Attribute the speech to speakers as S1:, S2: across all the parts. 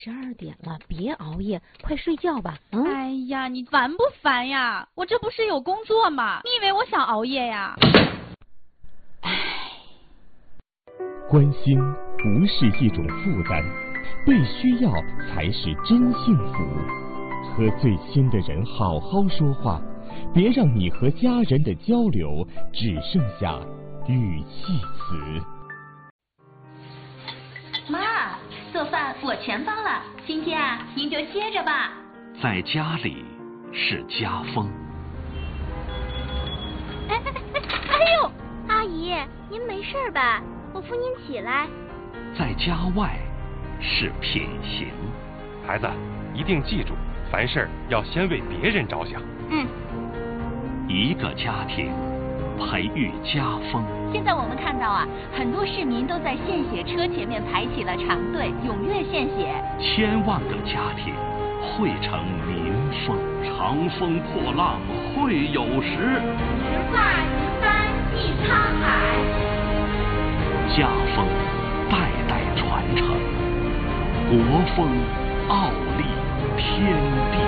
S1: 12点了，别熬夜，快睡觉吧。
S2: 哎呀，你烦不烦呀？我这不是有工作吗？你以为我想熬夜呀？
S3: 关心不是一种负担，被需要才是真幸福。和最亲的人好好说话，别让你和家人的交流只剩下语气词。
S4: 妈，做饭我全包了，今天啊，您就歇着吧。
S5: 在家里是家风。
S6: 哎呦，阿姨，您没事吧？我扶您起来。
S5: 在家外是品行。
S7: 孩子，一定记住，凡事要先为别人着想。
S5: 一个家庭培育家风。
S4: 现在我们看到啊，很多市民都在献血车前面排起了长队，踊跃献血。
S5: 千万个家庭汇成民风，长风破浪会有时。
S6: 直挂直帆济沧海。
S5: 家风代代传承，国风傲立天地。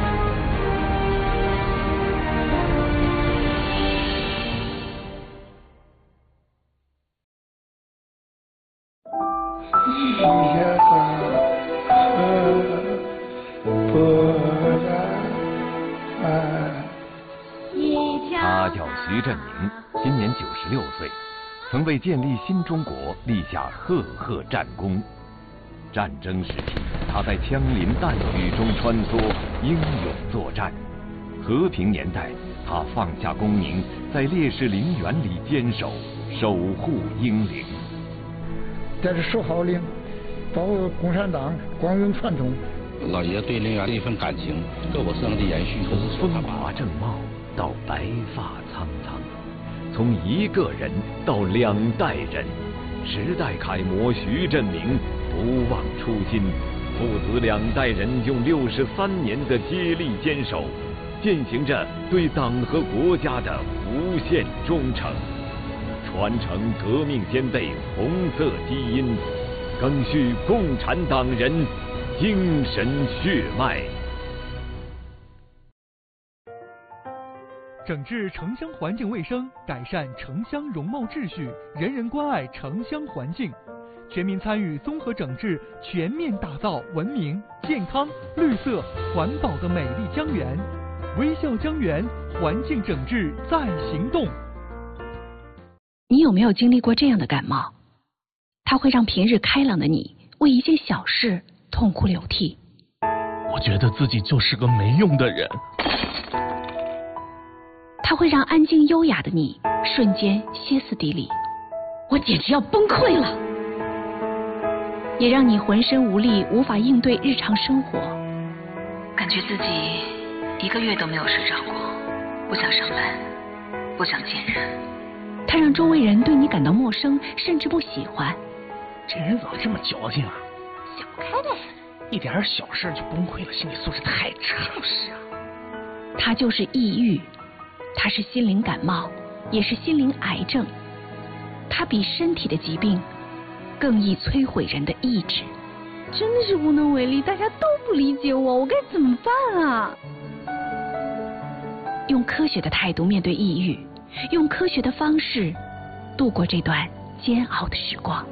S8: 他叫徐振明，今年96岁，曾为建立新中国立下赫赫战功。战争时期，他在枪林弹雨中穿梭，英勇作战；和平年代，他放下功名，在烈士陵园里坚守，守护英灵。
S9: 这是守号令，保护共产党光荣传统。
S10: 老爷对陵园的一份感情，各我生的延续。
S8: 从风华正茂到白发苍苍，从一个人到2代人，时代楷模徐振明不忘初心，父子2代人用63年的接力坚守，践行着对党和国家的无限忠诚，传承革命先辈红色基因，赓续共产党人精神血脉。
S11: 整治城乡环境卫生，改善城乡容貌秩序，人人关爱城乡环境，全民参与综合整治，全面打造文明、健康、绿色、环保的美丽江源。微笑江源，环境整治在行动。
S1: 你有没有经历过这样的感冒？它会让平日开朗的你为一件小事痛哭流涕。
S12: 我觉得自己就是个没用的人。
S1: 它会让安静优雅的你瞬间歇斯底里，我简直要崩溃了。也让你浑身无力，无法应对日常生活，
S13: 感觉自己1个月都没有睡着过，不想上班，不想见人。
S1: 它让周围人对你感到陌生，甚至不喜欢。
S12: 这人怎么这么矫情啊？
S6: 想不开呗，
S12: 一点小事就崩溃了，心理素质太差。
S6: 就是啊。
S1: 它就是抑郁，它是心灵感冒，也是心灵癌症。它比身体的疾病更易摧毁人的意志。
S6: 真的是无能为力，大家都不理解我，我该怎么办啊？
S1: 用科学的态度面对抑郁，用科学的方式度过这段煎熬的时光。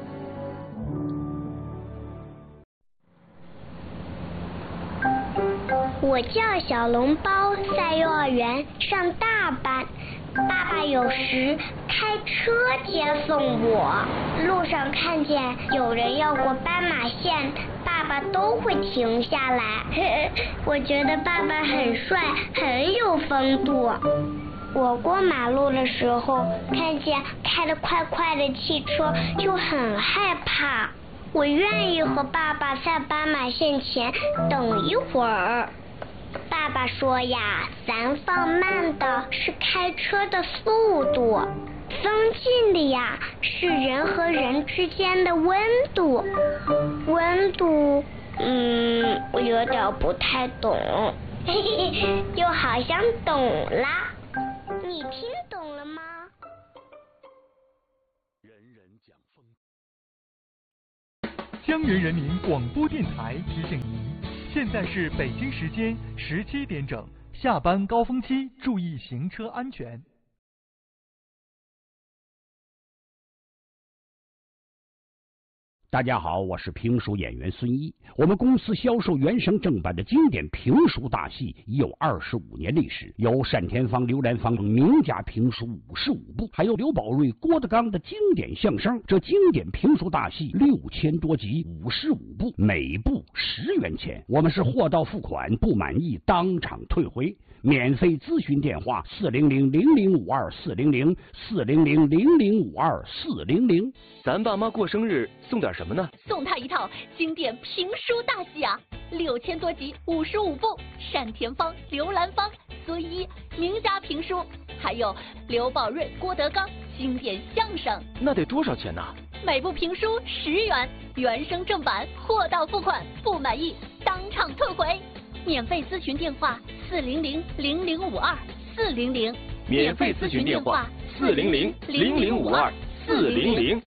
S14: 我叫小笼包，在幼儿园上大班。爸爸有时开车接送我，路上看见有人要过斑马线，爸爸都会停下来。我觉得爸爸很帅，很有风度。我过马路的时候，看见开得快快的汽车，就很害怕。我愿意和爸爸在斑马线前等一会儿。爸爸说呀，咱放慢的是开车的速度，放近的呀是人和人之间的温度。温度，我有点不太懂，嘿嘿，就好像懂啦。你听懂了吗？
S11: 江中原人民广播电台提醒您，现在是北京时间17点整，下班高峰期，注意行车安全。
S15: 大家好，我是评书演员孙一。我们公司销售原声正版的经典评书大戏已有25年历史，有单田芳、刘兰芳名家评书55部，还有刘宝瑞、郭德纲的经典相声。这经典评书大戏6000多集，55部，每部10元钱。我们是货到付款，不满意当场退回。免费咨询电话400-0052-400，400-0052-400。
S16: 咱爸妈过生日送点什么呢？
S17: 送他一套经典评书大戏啊，6000多集，55部，单田芳、刘兰芳、孙一名家评书，还有刘宝瑞、郭德纲经典相声。
S16: 那得多少钱呢？
S17: 每部评书10元，原声正版，货到付款，不满意当场退回。免费咨询电话400-0052-400，
S16: 免费咨询电话400-0052-400。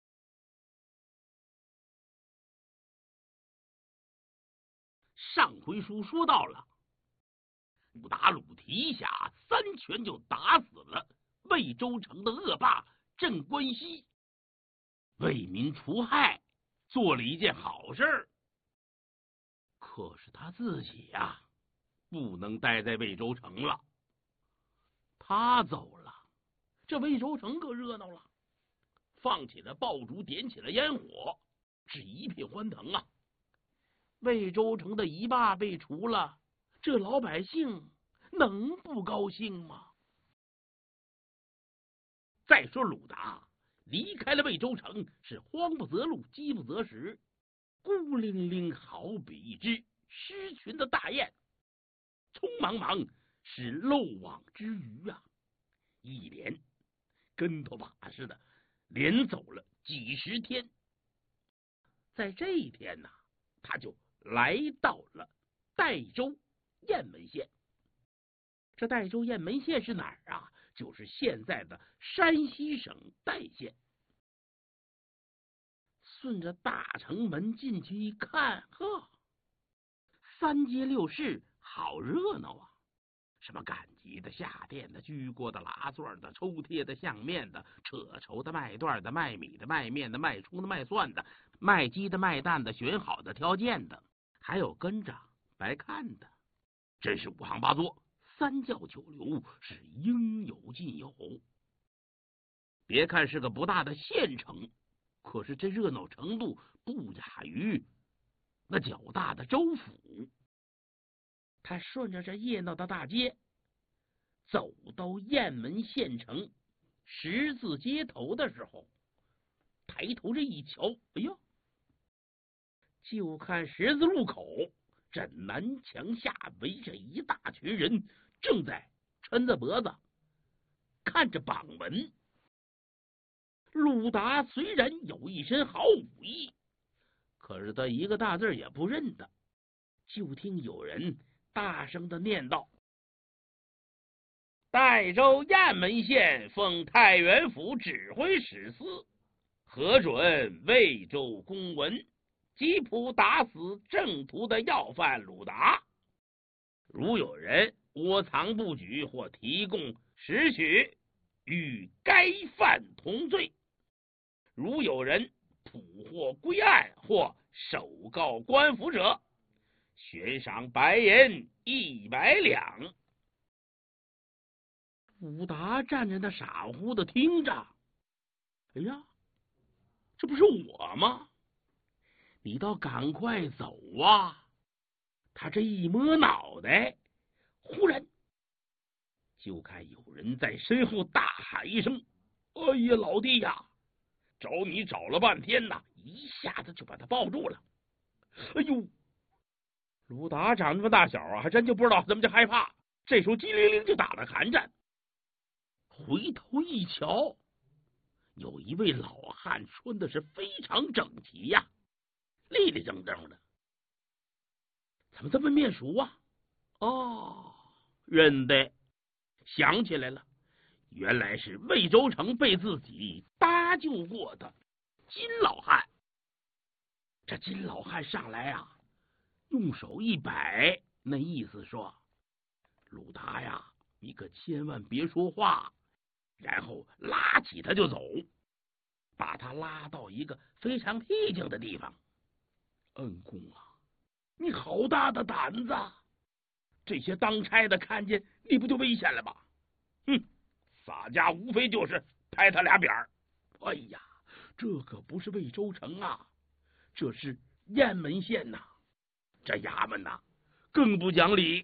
S18: 上回书说到了，武达鲁提辖3拳就打死了魏州城的恶霸镇关西，为民除害，做了一件好事儿。可是他自己呀，不能待在魏州城了。他走了，这魏州城可热闹了，放起了爆竹，点起了烟火，是一片欢腾啊。魏州城的一霸被除了，这老百姓能不高兴吗？再说鲁达离开了魏州城，是慌不择路，饥不择食，孤零零，好比一只失群的大雁，匆忙忙是漏网之鱼啊！一连跟头把似的，连走了几十天。在这一天呢，他就来到了代州雁门县。这代州雁门县是哪儿啊？就是现在的山西省代县。顺着大城门进去一看，呵，三街六市好热闹啊！什么赶集的、下店的、鞠锅的、拉钻的、抽贴的、相面的、扯绸的、卖缎的、卖米的、卖面的、卖葱的、卖蒜的、卖鸡的、卖蛋的、选好的、挑拣的，还有跟着白看的，真是五行八作，三教九流，是应有尽有。别看是个不大的县城，可是这热闹程度不亚于那较大的州府。他顺着这热闹的大街，走到雁门县城十字街头的时候，抬头这一瞧，哎呀，就看十字路口这南墙下围着一大群人，正在抻着脖子看着榜文。鲁达虽然有一身好武艺，可是他一个大字也不认得，就听有人大声的念道：代州雁门县奉太原府指挥使司核准魏州公文，吉普打死正途的要犯鲁达，如有人窝藏不举或提供拾取，与该犯同罪。如有人捕获归案或首告官府者，悬赏白银100两。武达站在那傻乎乎的听着，哎呀，这不是我吗？你倒赶快走啊！他这一摸脑袋，忽然就看有人在身后大喊一声：“哎呀，老弟呀！找你找了半天呐！”一下子就把他抱住了。哎呦，鲁达长这么大小啊，还真就不知道怎么就害怕。这时候机灵灵就打了寒战，回头一瞧，有一位老汉穿的是非常整齐呀，立立正正的。怎么这么面熟啊？哦，认得，想起来了，原来是魏州城被自己搭救过的金老汉。 这金老汉上来啊，用手一摆，那意思说：“鲁达呀，你可千万别说话。”然后拉起他就走，把他拉到一个非常僻静的地方。恩公啊，你好大的胆子！这些当差的看见你不就危险了吗？哼，洒家无非就是拍他俩扁儿。哎呀，这可不是魏州城啊，这是雁门县呐，这衙门呐更不讲理。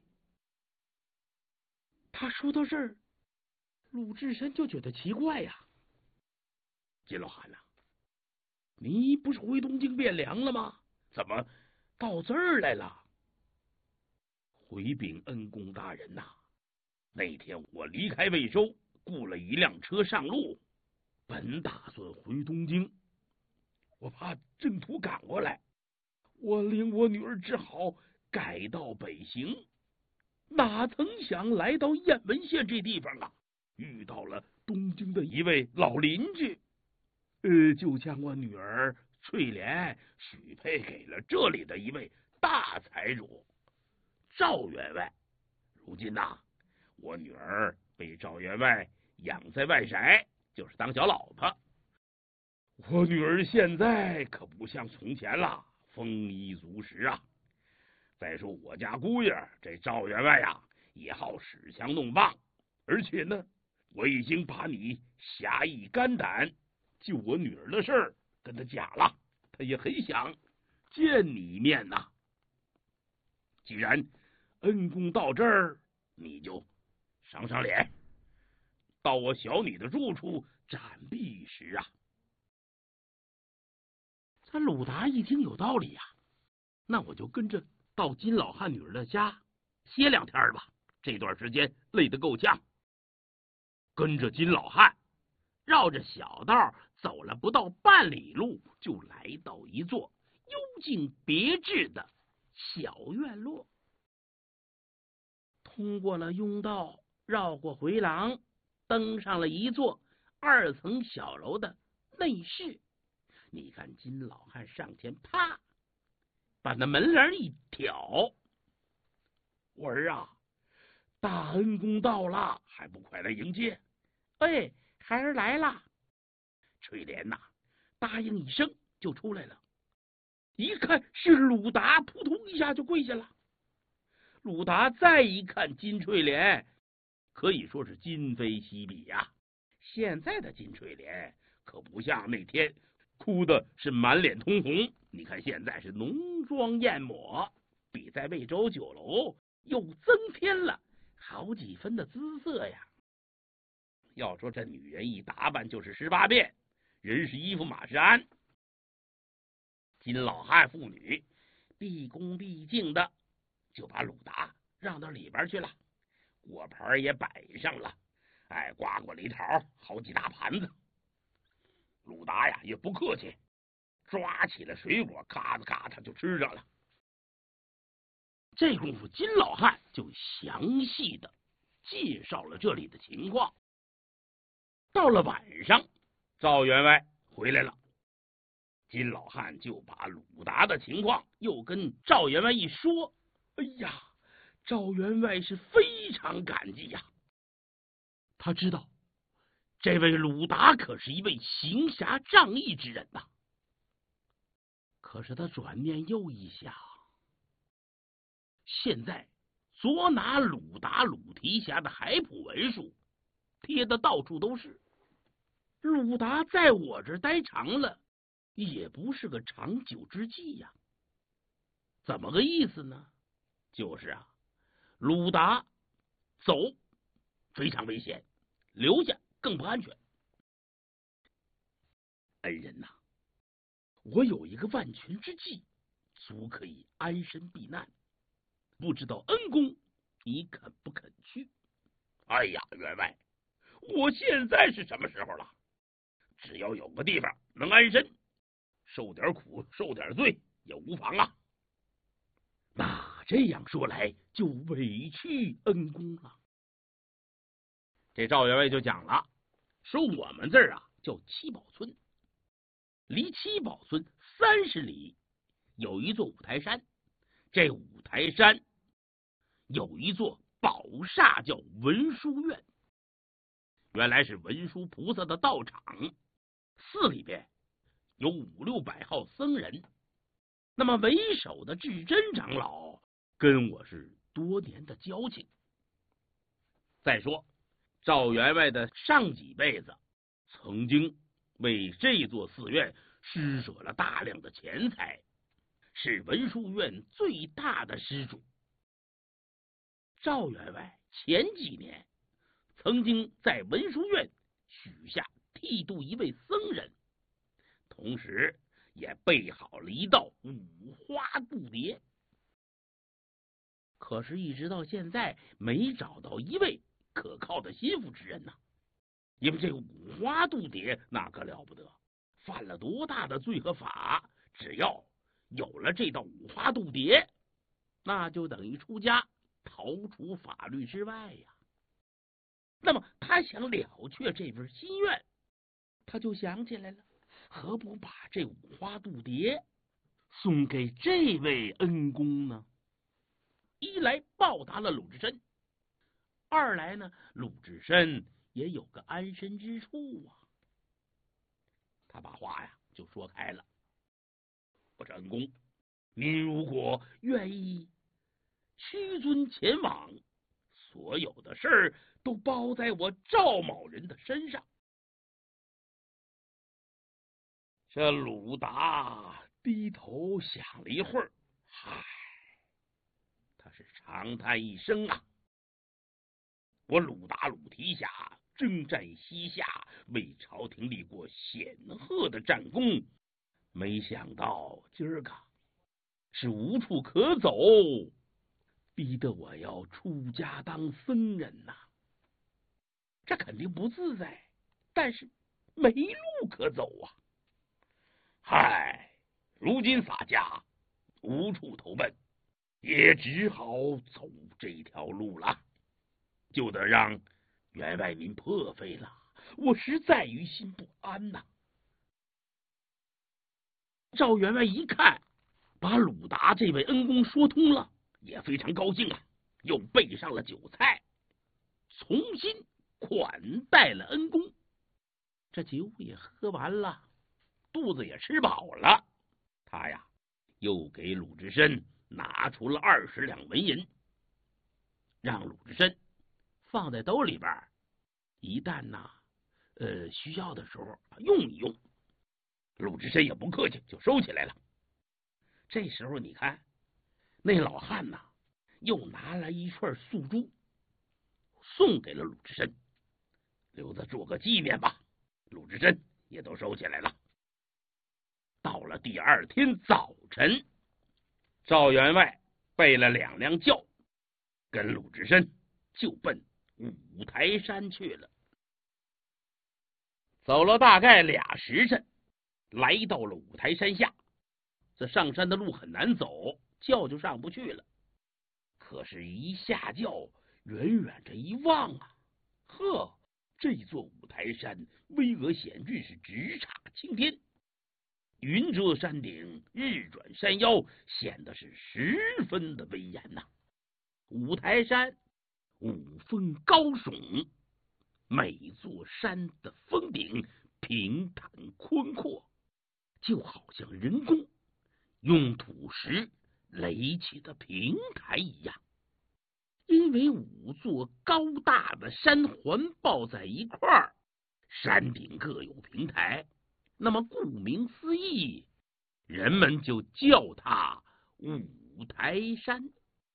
S18: 他说到这儿，鲁智深就觉得奇怪呀。金老汉呐，你不是回东京汴梁了吗？怎么到这儿来了？回禀恩公大人呐，那天我离开魏州，雇了一辆车上路，本打算回东京，我怕阵图赶过来，我领我女儿只好改道北行。哪曾想来到雁门县这地方啊，遇到了东京的一位老邻居，就将我女儿翠莲许配给了这里的一位大财主赵员外。如今呐，我女儿被赵员外养在外宅，就是当小老婆。我女儿现在可不像从前了，丰衣足食啊。再说我家姑爷这赵员外呀，也好使枪弄棒，而且呢，我已经把你侠义肝胆救我女儿的事儿跟他讲了，他也很想见你一面呐。既然恩公到这儿，你就赏赏脸，到我小女的住处暂避一时啊。这鲁达一听有道理呀，那我就跟着到金老汉女儿的家歇2天吧，这段时间累得够呛。跟着金老汉绕着小道走了不到半里路，就来到一座幽静别致的小院落。通过了甬道，绕过回廊，登上了一座2层小楼的内室。你看金老汉上前啪把那门帘一挑，我儿啊，大恩公到了，还不快来迎接？哎，孩儿来了。翠莲呐，答应一声就出来了，一看是鲁达，扑通一下就跪下了。鲁达再一看金翠莲，可以说是今非昔比呀。现在的金翠莲可不像那天哭的是满脸通红，你看现在是浓妆艳抹，比在魏州酒楼又增添了好几分的姿色呀。要说这女人一打扮就是18变，人是衣服马是鞍。金老汉父女毕恭毕敬的就把鲁达让到里边去了，果盘也摆上了，瓜果梨桃好几大盘子。鲁达呀也不客气，抓起了水果，咔嚓咔嚓就吃上了。这功夫金老汉就详细的介绍了这里的情况。到了晚上，赵员外回来了，金老汉就把鲁达的情况又跟赵员外一说。哎呀，赵员外是非常感激呀，他知道这位鲁达可是一位行侠仗义之人呐。可是他转念又一想，现在左拿鲁达鲁提辖的海浦文书贴的到处都是，鲁达在我这儿待长了，也不是个长久之计呀。怎么个意思呢？就是啊，鲁达走非常危险，留下更不安全。恩人呐，我有一个万全之计，足可以安身避难，不知道恩公你肯不肯去？哎呀，员外，我现在是什么时候了？只要有个地方能安身，受点苦受点罪也无妨啊。那这样说来就委屈恩公了。这赵员外就讲了，说我们这儿啊叫七宝村，离七宝村30里有一座五台山，这五台山有一座宝刹叫文殊院，原来是文殊菩萨的道场，寺里边有500-600号僧人。那么为首的智真长老跟我是多年的交情。再说赵员外的上几辈子曾经为这座寺院施舍了大量的钱财，是文殊院最大的施主。赵员外前几年曾经在文殊院许下剃度一位僧人，同时也备好了一道五花度牒，可是一直到现在没找到一位可靠的心腹之人呐。因为这五花度牒那可了不得，犯了多大的罪和法，只要有了这道五花度牒，那就等于出家，逃出法律之外呀。那么他想了却这份心愿，他就想起来了，何不把这五花度牒送给这位恩公呢？一来报答了鲁智深，二来呢，鲁智深也有个安身之处啊。他把话呀就说开了，我说恩公，您如果愿意屈尊前往，所有的事儿都包在我赵某人的身上。这鲁达低头想了一会儿，他是长叹一声啊。我鲁达鲁提辖征战西夏，为朝廷立过显赫的战功，没想到今儿个是无处可走，逼得我要出家当僧人呐。这肯定不自在，但是没路可走啊。如今洒家无处投奔，也只好走这条路了，就得让员外您破费了，我实在于心不安呐。赵员外一看把鲁达这位恩公说通了，也非常高兴啊，又备上了酒菜，重新款待了恩公。这酒也喝完了，肚子也吃饱了，他呀又给鲁智深拿出了20两纹银，让鲁智深放在兜里边，一旦需要的时候用一用。鲁智深也不客气，就收起来了。这时候你看那老汉呐，又拿来一串素珠送给了鲁智深，留着做个纪念吧。鲁智深也都收起来了。到了第二天早晨，赵员外备了2辆轿，跟鲁智深就奔五台山去了。走了大概2时辰，来到了五台山下。这上山的路很难走，轿就上不去了。可是一下轿，远远这一望啊，这座五台山巍峨险峻，是直插青天，云遮山顶，日转山腰，显得是十分的威严呐。五台山五峰高耸，每座山的峰顶平坦宽阔，就好像人工用土石垒起的平台一样。因为5座高大的山环抱在一块儿，山顶各有平台，那么顾名思义，人们就叫它五台山。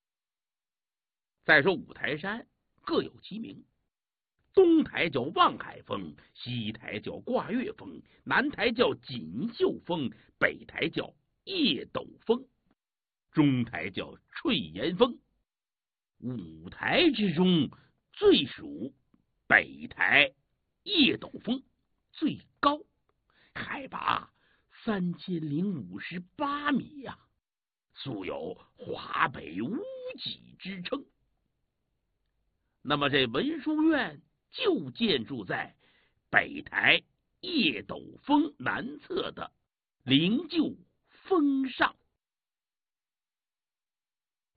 S18: 再说五台山各有其名，东台叫望海峰，西台叫挂月峰，南台叫锦绣峰，北台叫叶斗峰，中台叫翠岩峰。5台之中，最属北台叶斗峰最高，海拔3058米呀，素有华北无脊之称。那么这文殊院就建筑在北台叶斗峰南侧的灵鹫峰上。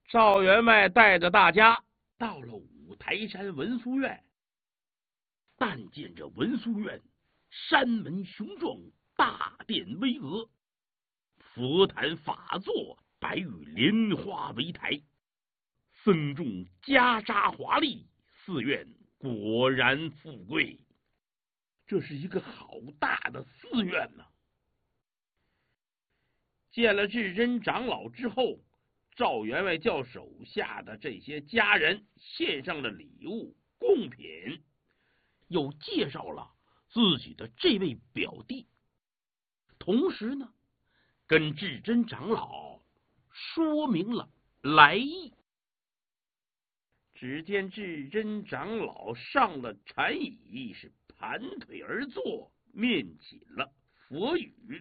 S18: 赵员外带着大家到了五台山文殊院，但见这文殊院山门雄壮，大殿巍峨，佛坛法座摆与莲花为台，僧众袈裟华丽，寺院果然富贵。这是一个好大的寺院呐！见了智真长老之后，赵员外叫手下的这些家人献上了礼物贡品，又介绍了自己的这位表弟，同时呢，跟智真长老说明了来意。只见智真长老上了禅椅，是盘腿而坐，念起了佛语。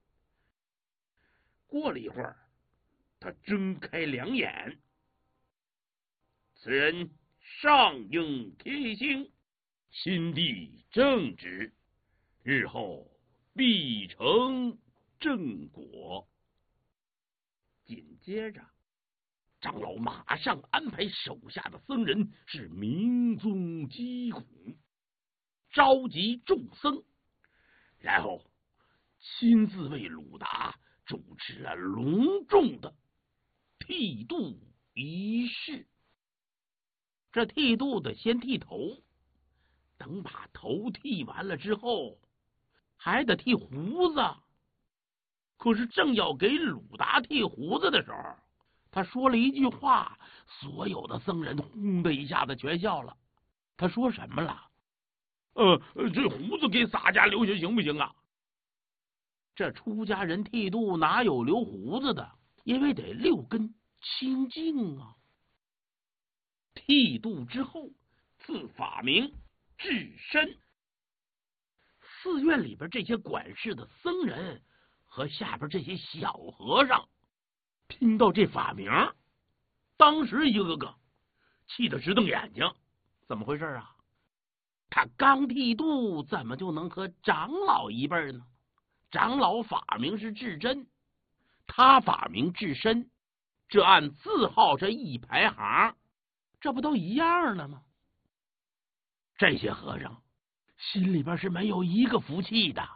S18: 过了一会儿，他睁开两眼，此人上应天星，心地正直，日后必成正果。紧接着，长老马上安排手下的僧人是鸣钟击鼓，召集众僧，然后亲自为鲁达主持了隆重的剃度仪式。这剃度的先剃头，等把头剃完了之后，还得剃胡子。可是正要给鲁达剃胡子的时候，他说了一句话，所有的僧人轰的一下子全笑了。他说什么了？这胡子给洒家留下行不行啊？这出家人剃度哪有留胡子的？因为得六根清净啊。剃度之后，赐法名智深。寺院里边这些管事的僧人和下边这些小和尚听到这法名，当时一个个气得直瞪眼睛。怎么回事啊？他刚剃度，怎么就能和长老一辈呢？长老法名是智真，他法名智深，这按字号这一排行，这不都一样了吗？这些和尚心里边是没有一个服气的。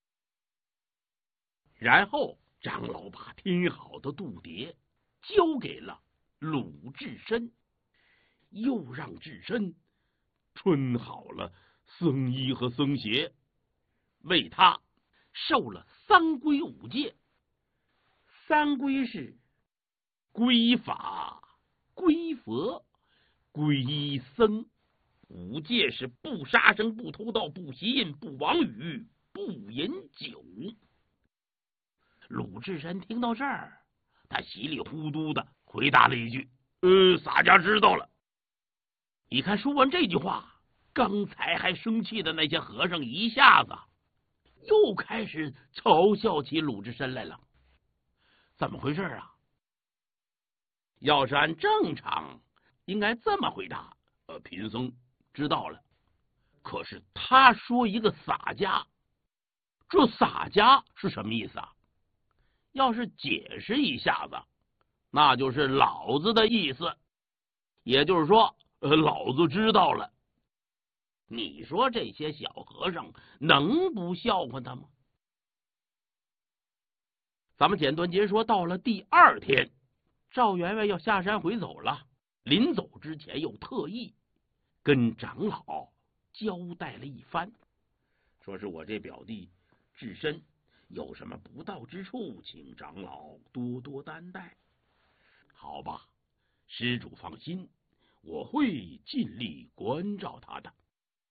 S18: 然后长老把听好的度牒交给了鲁智深，又让智深穿好了僧衣和僧鞋，为他受了三皈五戒。三皈是皈法、皈佛、皈依僧；五戒是不杀生、不偷盗、不邪淫、不妄语、不饮酒。鲁智深听到这儿，他稀里糊涂的回答了一句：“洒家知道了。”你看，说完这句话，刚才还生气的那些和尚一下子又开始嘲笑起鲁智深来了。怎么回事啊？要是按正常，应该这么回答：贫僧知道了。可是他说一个洒家，这洒家是什么意思啊？要是解释一下子，那就是老子的意思，也就是说，老子知道了。你说这些小和尚能不笑话他吗？咱们简短截说，到了第二天，赵员外要下山回走了，临走之前又特意跟长老交代了一番，说是我这表弟智深有什么不到之处，请长老多多担待。好吧，施主放心，我会尽力关照他的。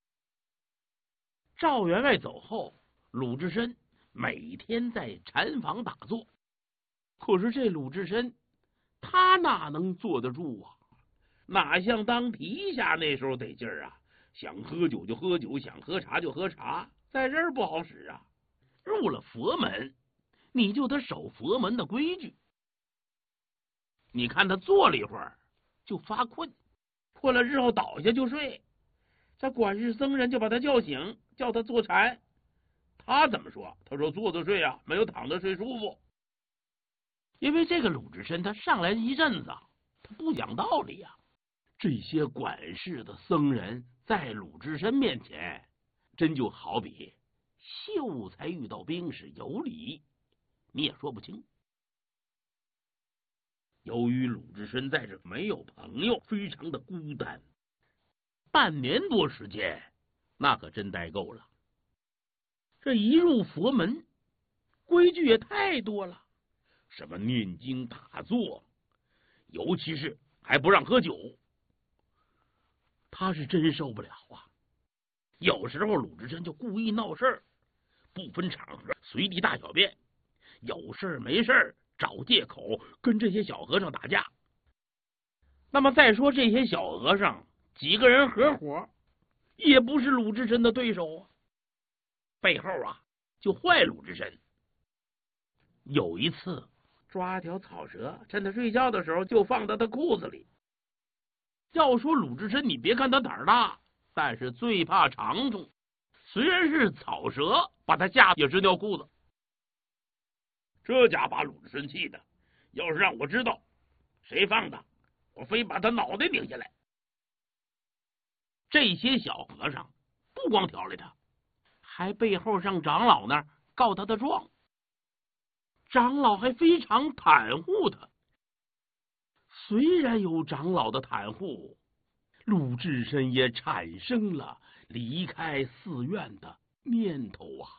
S18: 赵员外走后，鲁智深每天在禅房打坐。可是这鲁智深他哪能坐得住啊？哪像当皮下那时候得劲儿啊！想喝酒就喝酒，想喝茶就喝茶，在这儿不好使啊。入了佛门，你就得守佛门的规矩。你看他坐了一会儿就发困，困了之后倒下就睡，这管事僧人就把他叫醒，叫他坐禅。他怎么说？他说坐着睡啊，没有躺着睡舒服。因为这个鲁智深他上来一阵子， 他不讲道理呀。这些管事的僧人在鲁智深面前，真就好比秀才遇到兵士，有理你也说不清。由于鲁智深在这没有朋友，非常的孤单，半年多时间，那可真待够了。这一入佛门，规矩也太多了，什么念经打坐，尤其是还不让喝酒，他是真受不了啊。有时候鲁智深就故意闹事儿，不分场合随地大小便，有事没事找借口跟这些小和尚打架。那么再说这些小和尚几个人合伙，也不是鲁智深的对手啊，背后啊就坏鲁智深。有一次抓条草蛇，趁他睡觉的时候就放到他裤子里。要说鲁智深，你别看他胆儿大，但是最怕长虫，虽然是草蛇，把他吓也直尿裤子。这家把鲁智深气的，要是让我知道谁放的，我非把他脑袋拧下来。这些小和尚不光调理他，还背后上长老那儿告他的状，长老还非常袒护他。虽然有长老的袒护，鲁智深也产生了离开寺院的念头啊。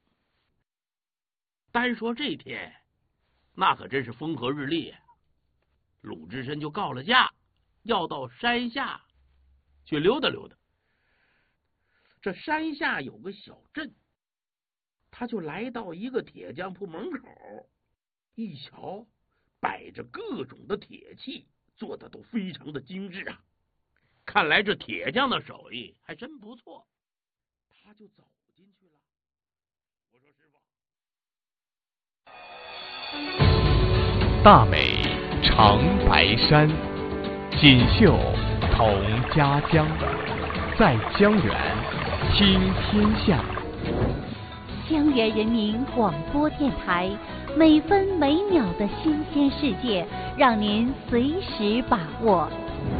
S18: 单说这天，那可真是风和日丽，鲁智深就告了假，要到山下去溜达溜达。这山下有个小镇，他就来到一个铁匠铺门口，一瞧摆着各种的铁器，做的都非常的精致啊，看来这铁匠的手艺还真不错。他就走进去了。我说师傅，
S3: 大美长白山，锦绣同家乡，在江源听天下。
S17: 江源人民广播电台，每分每秒的新鲜世界，让您随时把握。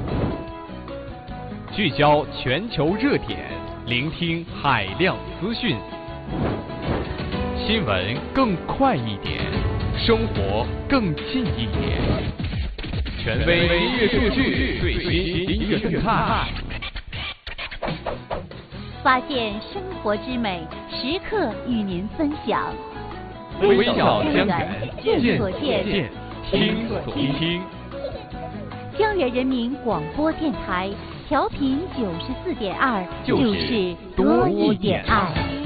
S3: 聚焦全球热点，聆听海量资讯，新闻更快一点，生活更近一点。权威音乐数据，最新音乐动态，
S17: 发现生活之美，时刻与您分享。
S3: 微笑江源，
S17: 见所见，
S3: 听所听。
S17: 江源人民广播电台，调频94.2，就是多一点爱。